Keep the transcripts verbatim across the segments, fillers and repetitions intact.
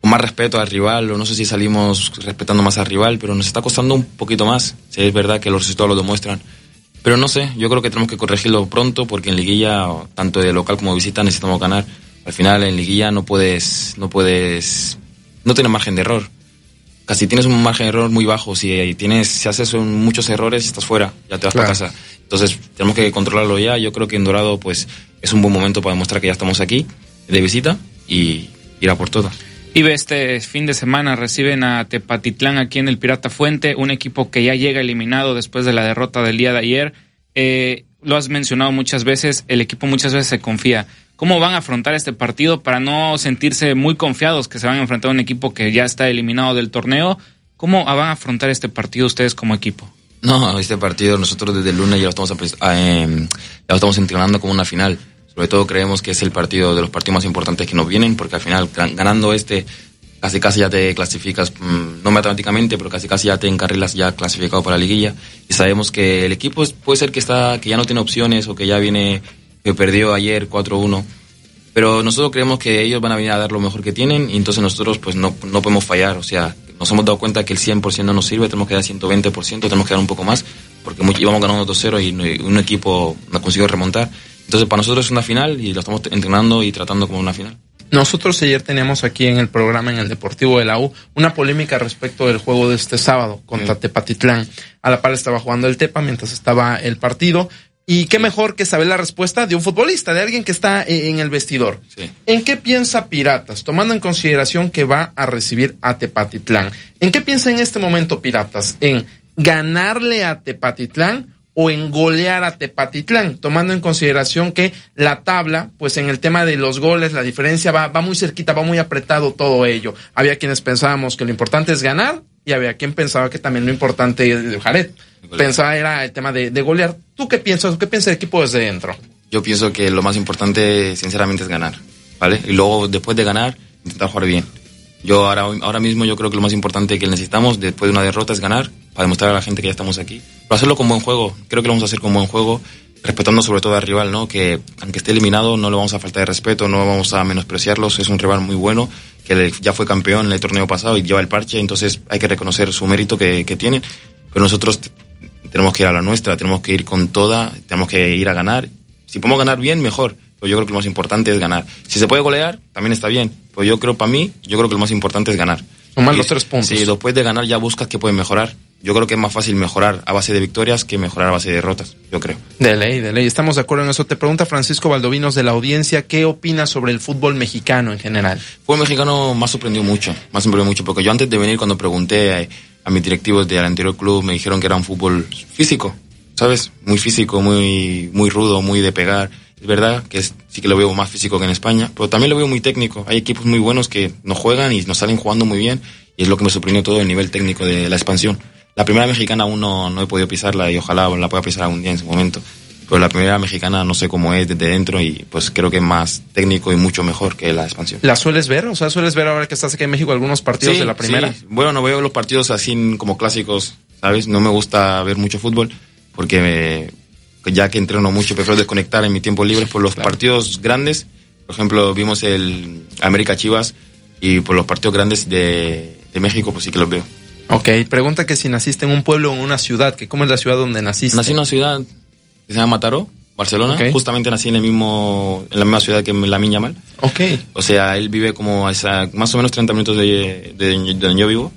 con más respeto al rival, o no sé si salimos respetando más al rival, pero nos está costando un poquito más. Sí, es verdad que los resultados lo demuestran. Pero no sé, yo creo que tenemos que corregirlo pronto, porque en liguilla, tanto de local como de visita, necesitamos ganar. Al final, en liguilla no puedes, no puedes, no tienes margen de error. Casi tienes un margen de error muy bajo. Si tienes, si haces muchos errores, estás fuera, ya te vas claro. para casa. Entonces, tenemos que controlarlo ya. Yo creo que en Dorado, pues, es un buen momento para demostrar que ya estamos aquí, de visita, y ir a por todo. Y este fin de semana reciben a Tepatitlán aquí en el Pirata Fuente, un equipo que ya llega eliminado después de la derrota del día de ayer. Eh, lo has mencionado muchas veces, el equipo muchas veces se confía. ¿Cómo van a afrontar este partido para no sentirse muy confiados que se van a enfrentar a un equipo que ya está eliminado del torneo? ¿Cómo van a afrontar este partido ustedes como equipo? No, este partido nosotros desde el lunes ya lo estamos, eh, ya lo estamos entrenando como una final. Sobre todo creemos que es el partido de los partidos más importantes que nos vienen, porque al final ganando este casi casi ya te clasificas, no matemáticamente, pero casi casi ya te encarrilas ya clasificado para la liguilla. Y sabemos que el equipo puede ser que está que ya no tiene opciones o que ya viene, que perdió ayer cuatro uno. Pero nosotros creemos que ellos van a venir a dar lo mejor que tienen y entonces nosotros pues no, no podemos fallar. O sea, nos hemos dado cuenta que el cien por ciento no nos sirve, tenemos que dar ciento veinte por ciento, tenemos que dar un poco más, porque íbamos ganando dos cero y un equipo no consiguió remontar. Entonces para nosotros es una final y lo estamos entrenando y tratando como una final. Nosotros ayer teníamos aquí en el programa, en el Deportivo de la U, una polémica respecto del juego de este sábado contra sí. Tepatitlán. A la par estaba jugando el Tepa mientras estaba el partido. Y qué mejor que saber la respuesta de un futbolista, de alguien que está en el vestidor. Sí. ¿En qué piensa Piratas, tomando en consideración que va a recibir a Tepatitlán? ¿En qué piensa en este momento Piratas? ¿En ganarle a Tepatitlán o en golear a Tepatitlán? Tomando en consideración que la tabla, pues en el tema de los goles, la diferencia va, va muy cerquita, va muy apretado todo ello. Había quienes pensábamos que lo importante es ganar y había quien pensaba que también lo importante, Jared, pensaba era el tema de, de golear. ¿Tú qué piensas? ¿Qué piensa el equipo desde dentro? Yo pienso que lo más importante, sinceramente, es ganar, ¿vale? Y luego, después de ganar, intentar jugar bien. Yo ahora, ahora mismo yo creo que lo más importante que necesitamos después de una derrota es ganar, para demostrar a la gente que ya estamos aquí. Pero hacerlo con buen juego, creo que lo vamos a hacer con buen juego, respetando sobre todo al rival, ¿no? Que aunque esté eliminado no le vamos a faltar de respeto, no vamos a menospreciarlos, es un rival muy bueno, que ya fue campeón en el torneo pasado y lleva el parche, entonces hay que reconocer su mérito que, que tiene, pero nosotros t- tenemos que ir a la nuestra, tenemos que ir con toda, tenemos que ir a ganar. Si podemos ganar bien, mejor, pero yo creo que lo más importante es ganar. Si se puede golear, también está bien, pero yo creo, para mí, yo creo que lo más importante es ganar. Son más los tres puntos. Si después de ganar ya buscas que pueden mejorar. Yo creo que es más fácil mejorar a base de victorias que mejorar a base de derrotas, yo creo. De ley, de ley. Estamos de acuerdo en eso. Te pregunta Francisco Valdovinos de la audiencia, ¿qué opinas sobre el fútbol mexicano en general? El fútbol mexicano me ha sorprendido mucho, me ha sorprendido mucho, porque yo antes de venir, cuando pregunté a, a mis directivos del anterior club, me dijeron que era un fútbol físico, ¿sabes? Muy físico, muy, muy rudo, muy de pegar. Es verdad que es, sí que lo veo más físico que en España, pero también lo veo muy técnico. Hay equipos muy buenos que nos juegan y nos salen jugando muy bien, y es lo que me sorprendió todo el nivel técnico de la expansión. La primera mexicana aún no, no he podido pisarla y ojalá la pueda pisar algún día en su momento. Pero la primera mexicana no sé cómo es desde dentro y pues creo que es más técnico y mucho mejor que la expansión. ¿La sueles ver? O sea, ¿sueles ver ahora que estás aquí en México algunos partidos sí, de la primera? Sí, bueno, no veo los partidos así como clásicos, ¿sabes? No me gusta ver mucho fútbol porque me, ya que entreno mucho prefiero desconectar en mi tiempo libre por los claro. partidos grandes. Por ejemplo, vimos el América Chivas y por los partidos grandes de, de México pues sí que los veo. Ok, pregunta que si naciste en un pueblo o en una ciudad, que cómo es la ciudad donde naciste. Nací en una ciudad que se llama Mataró, Barcelona. Okay. Justamente nací en el mismo, en la misma ciudad que Lamine Yamal. Ok. O sea, él vive como a esa, más o menos treinta minutos de, de, de donde yo vivo.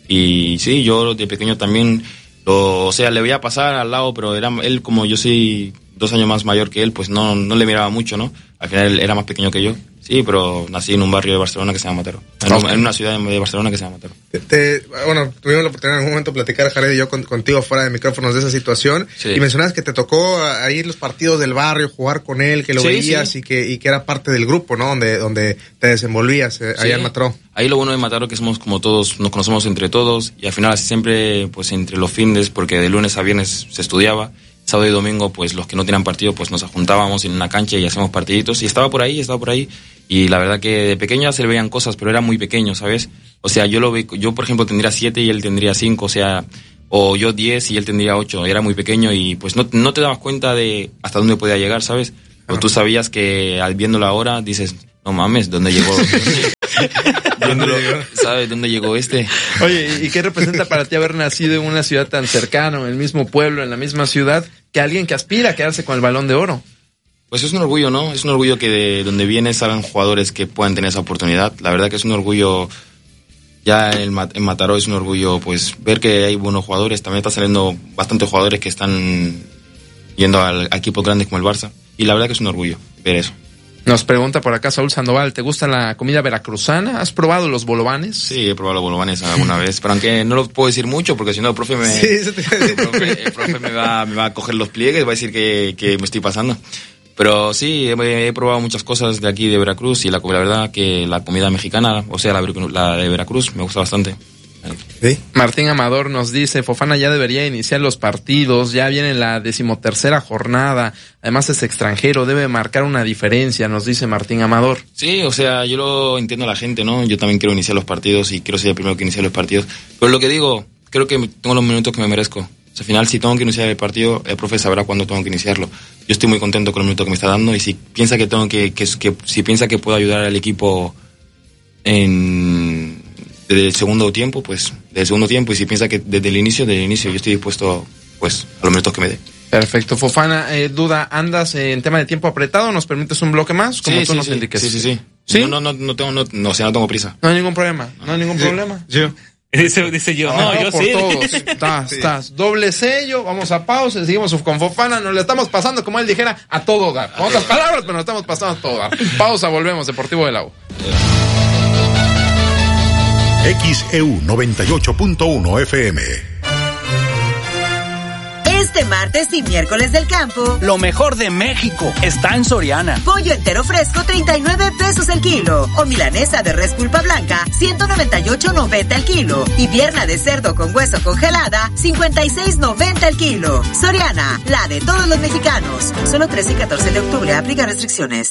Y sí, yo de pequeño también, lo, o sea, le veía pasar al lado, pero era él, como yo soy dos años más mayor que él, pues no, no le miraba mucho, ¿no? Al final él era más pequeño que yo. Sí, pero nací en un barrio de Barcelona que se llama Mataró. En, okay. en una ciudad de Barcelona que se llama Mataró. Te, bueno, tuvimos la oportunidad en algún momento de platicar, Jared y yo, con, contigo fuera de micrófonos de esa situación. Sí. Y mencionabas que te tocó a ir los partidos del barrio, jugar con él, que lo sí, veías sí. y que y que era parte del grupo, ¿no? Donde donde te desenvolvías eh, sí. allá en Mataró. Ahí lo bueno de Mataró que somos como todos, nos conocemos entre todos y al final así siempre, pues entre los fines, porque de lunes a viernes se estudiaba. Sábado y domingo, pues los que no tenían partido, pues nos juntábamos en una cancha y hacíamos partiditos. Y estaba por ahí, estaba por ahí. Y la verdad que de pequeño ya se le veían cosas, pero era muy pequeño, ¿sabes? O sea, yo lo ve, yo por ejemplo tendría siete y él tendría cinco, o sea, o yo diez y él tendría ocho. Era muy pequeño y pues no, no te dabas cuenta de hasta dónde podía llegar, ¿sabes? Pero tú sabías que al viéndolo ahora dices, no mames, ¿dónde llegó? ¿Dónde, ¿Sabes dónde llegó este? Oye, ¿y qué representa para ti haber nacido en una ciudad tan cercana, en el mismo pueblo, en la misma ciudad, que alguien que aspira a quedarse con el Balón de Oro? Pues es un orgullo, ¿no? Es un orgullo que de donde vienes salgan jugadores que puedan tener esa oportunidad. La verdad que es un orgullo, ya en, en Mataró es un orgullo, pues, ver que hay buenos jugadores. También está saliendo bastantes jugadores que están yendo al, a equipos grandes como el Barça. Y la verdad que es un orgullo ver eso. Nos pregunta por acá Saúl Sandoval, ¿te gusta la comida veracruzana? ¿Has probado los bolovanes? Sí, he probado los bolovanes alguna vez, pero aunque no lo puedo decir mucho porque si no el profe me, sí, eso te el profe, el profe me, va, me va a coger los pliegues, va a decir que, que me estoy pasando. Pero sí, he, he probado muchas cosas de aquí de Veracruz y la, la verdad que la comida mexicana, o sea, la, la de Veracruz, me gusta bastante. ¿Sí? Martín Amador nos dice, Fofana ya debería iniciar los partidos, ya viene la decimotercera jornada, además es extranjero, debe marcar una diferencia, nos dice Martín Amador. Sí, o sea, yo lo entiendo a la gente, ¿no? Yo también quiero iniciar los partidos y quiero ser el primero que inicie los partidos, pero lo que digo, creo que tengo los minutos que me merezco. O sea, al final, si tengo que iniciar el partido, el profe sabrá cuándo tengo que iniciarlo. Yo estoy muy contento con el minuto que me está dando y si piensa que tengo que, que, que si piensa que puedo ayudar al equipo en desde el segundo tiempo, pues desde el segundo tiempo, y si piensa que desde el inicio, desde el inicio, yo estoy dispuesto, pues, a los minutos que me dé. Perfecto. Fofana, eh, duda, ¿andas en tema de tiempo apretado? ¿Nos permites un bloque más? Como sí, tú sí, nos sí, indiques. Sí, sí, sí. ¿Sí? No, no, no, no tengo, no, no, o sea, no tengo prisa. No hay ningún problema, no, no hay ningún sí. problema. Yo. Dice, dice yo, no, no, yo por sí. todos. Estás, estás. Doble sello, vamos a pausa, seguimos con Fofana, nos le estamos pasando, como él dijera, a todo dar. Con otras palabras, pero nos estamos pasando a todo dar. Pausa, volvemos, Deportivo del Lago. X E U noventa y ocho punto uno F M. Este martes y miércoles del campo, lo mejor de México está en Soriana. Pollo entero fresco, treinta y nueve pesos el kilo. O milanesa de res pulpa blanca, ciento noventa y ocho noventa el kilo. Y pierna de cerdo con hueso congelada, cincuenta y seis noventa el kilo. Soriana, la de todos los mexicanos. Solo trece y catorce de octubre, aplica restricciones.